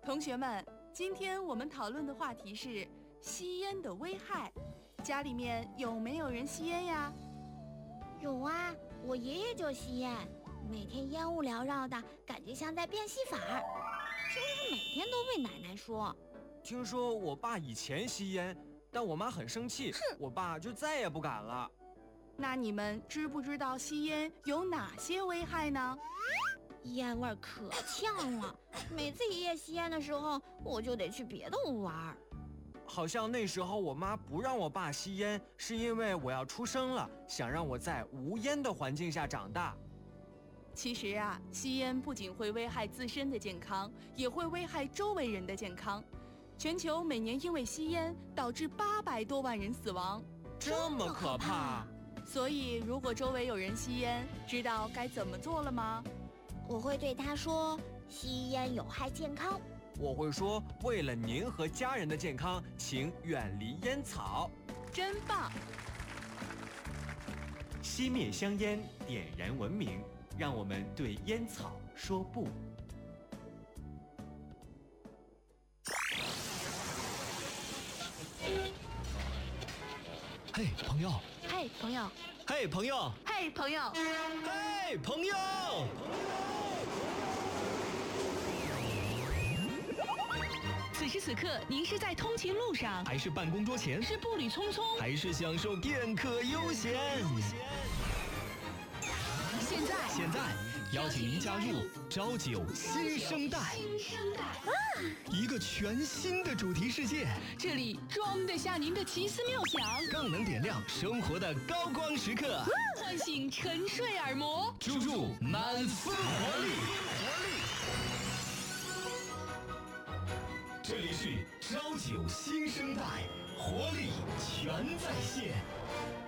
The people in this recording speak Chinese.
同学们，今天我们讨论的话题是吸烟的危害。家里面有没有人吸烟呀？ 有啊，我爷爷就吸烟，每天烟雾缭绕的，感觉像在变戏法儿，就是每天都被奶奶说。 听说我爸以前吸烟，但我妈很生气，我爸就再也不敢了。 那你们知不知道吸烟有哪些危害呢？ 烟味可呛了，每次爷爷吸烟的时候，我就得去别的屋玩。 好像那时候我妈不让我爸吸烟，是因为我要出生了，想让我在无烟的环境下长大。 其实啊，吸烟不仅会危害自身的健康，也会危害周围人的健康。全球每年因为吸烟导致800多万人死亡， 这么可怕！ 所以如果周围有人吸烟，知道该怎么做了吗？ 我会对他说，吸烟有害健康。 我会说，为了您和家人的健康，请远离烟草。 真棒！ 熄灭香烟，点燃文明，让我们对烟草说不。 嘿，朋友！ 嘿，朋友！ 嘿，朋友！ 嘿，朋友！ 嘿，朋友！ 此时此刻，您是在通勤路上， 还是办公桌前， 是步履匆匆， 还是享受片刻悠闲？现在，邀请您加入朝九新生代，一个全新的主题世界， 这里装得下您的奇思妙想， 更能点亮生活的高光时刻， 唤醒沉睡耳膜， 注入满分活力。这里是朝九新生代，活力全在线。